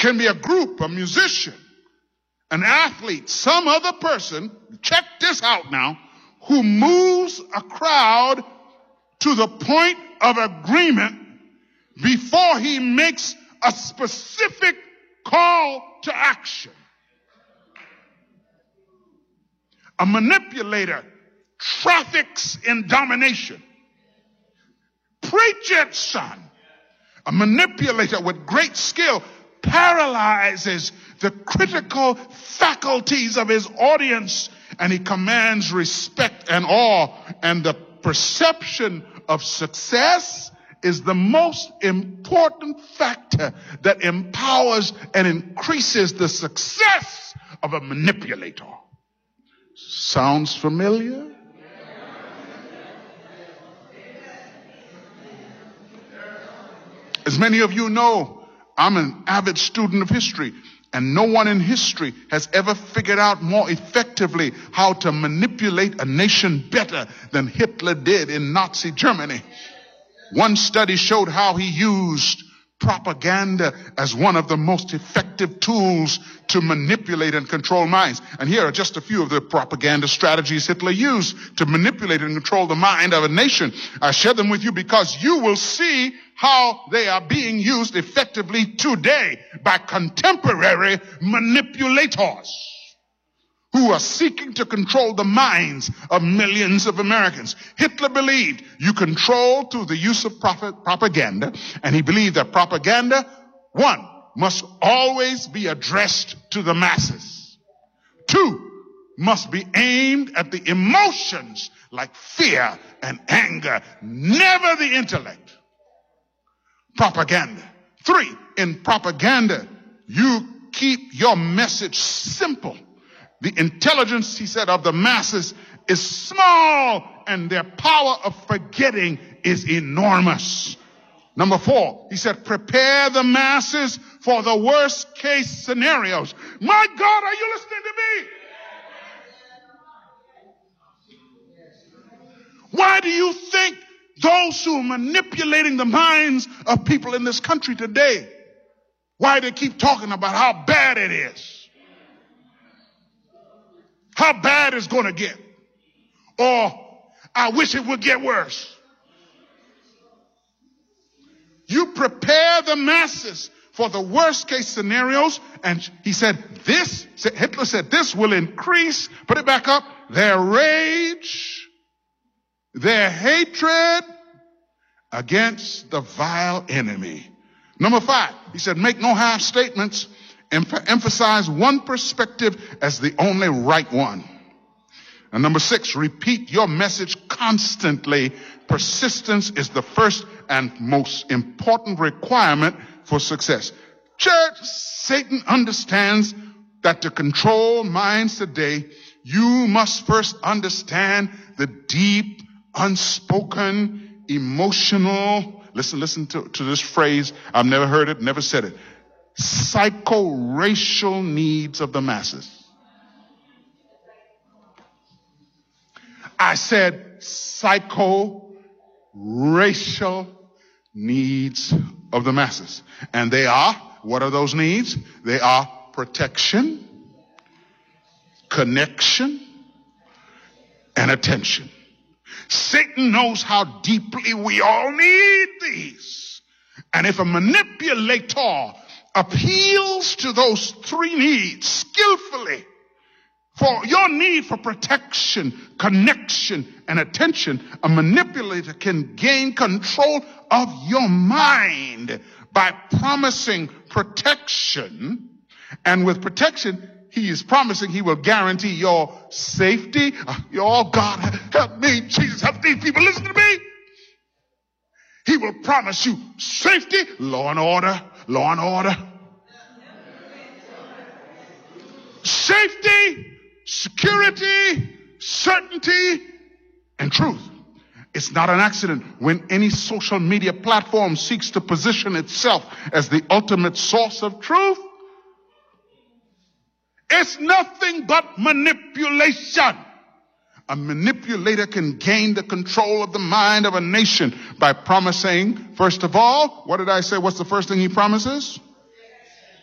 can be a group, a musician, an athlete, some other person, check this out now, who moves a crowd to the point of agreement before he makes a specific call to action. A manipulator traffics in domination. Preach it, son. A manipulator with great skill paralyzes the critical faculties of his audience, and he commands respect and awe. And the perception of success is the most important factor that empowers and increases the success of a manipulator. Sounds familiar? As many of you know, I'm an avid student of history, and no one in history has ever figured out more effectively how to manipulate a nation better than Hitler did in Nazi Germany. One study showed how he used propaganda as one of the most effective tools to manipulate and control minds. And here are just a few of the propaganda strategies Hitler used to manipulate and control the mind of a nation. I share them with you because you will see how they are being used effectively today by contemporary manipulators who are seeking to control the minds of millions of Americans. Hitler believed you control through the use of propaganda, and he believed that propaganda, one, must always be addressed to the masses. Two, must be aimed at the emotions like fear and anger, never the intellect. Propaganda. Three, in propaganda, you keep your message simple. The intelligence, he said, of the masses is small, and their power of forgetting is enormous. Number four, he said, prepare the masses for the worst case scenarios. My God, are you listening to me? Why do you think those who are manipulating the minds of people in this country today, why they keep talking about how bad it is? How bad it's going to get. Or, I wish it would get worse. You prepare the masses for the worst case scenarios, and he said, Hitler said, this will increase, put it back up, their rage, their hatred against the vile enemy. Number five, he said, make no half statements. Emphasize one perspective as the only right one. And number six, repeat your message constantly. Persistence is the first and most important requirement for success. Church, Satan understands that to control minds today, you must first understand the deep, unspoken, emotional, listen to this phrase. I've never heard it, never said it. Psycho-racial needs of the masses. I said psycho-racial needs of the masses. And they are, what are those needs? They are protection, connection, and attention. Satan knows how deeply we all need these. And if a manipulator appeals to those three needs skillfully, for your need for protection, connection, and attention, a manipulator can gain control of your mind by promising protection. And with protection, he is promising he will guarantee your safety. Oh, God, help me. Jesus, help these people. Listen to me. He will promise you safety, law and order, law and order. Safety, security, certainty, and truth. It's not an accident when any social media platform seeks to position itself as the ultimate source of truth. It's nothing but manipulation. A manipulator can gain the control of the mind of a nation by promising, first of all, what did I say? What's the first thing he promises?